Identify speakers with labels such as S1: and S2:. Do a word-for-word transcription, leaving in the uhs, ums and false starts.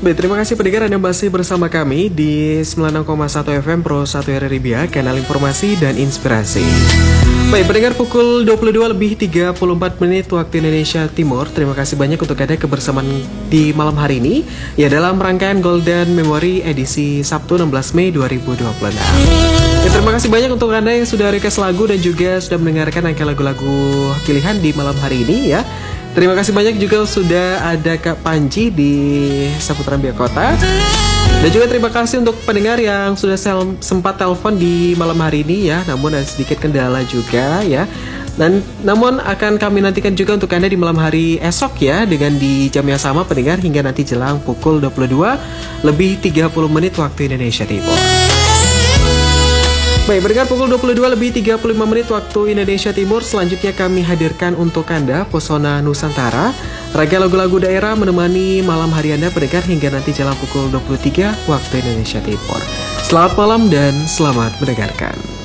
S1: Baik, terima kasih pendengar Anda masih bersama kami di sembilan puluh enam koma satu F M Pro satu R R I Biak, kanal informasi dan inspirasi. Baik, pendengar, pukul dua puluh dua lebih tiga puluh empat menit waktu Indonesia Timur. Terima kasih banyak untuk Anda kebersamaan di malam hari ini, ya, dalam rangkaian Golden Memory edisi Sabtu enam belas Mei dua ribu dua puluh enam. Ya, terima kasih banyak untuk Anda yang sudah request lagu dan juga sudah mendengarkan angka lagu-lagu pilihan di malam hari ini, ya. Terima kasih banyak juga sudah ada Kak Panji di seputaran Biak Kota. Dan juga terima kasih untuk pendengar yang sudah sempat telepon di malam hari ini, ya. Namun ada sedikit kendala juga, ya. Dan namun akan kami nantikan juga untuk Anda di malam hari esok, ya, dengan di jam yang sama pendengar hingga nanti jelang pukul dua puluh dua lebih tiga puluh menit waktu Indonesia Timur. Baik, berdengar pukul dua puluh dua lebih tiga puluh lima menit waktu Indonesia Timur. Selanjutnya kami hadirkan untuk Anda Pesona Nusantara, raga lagu-lagu daerah menemani malam hari Anda pendengar hingga nanti jelang pukul dua puluh tiga waktu Indonesia Timur. Selamat malam dan selamat mendengarkan.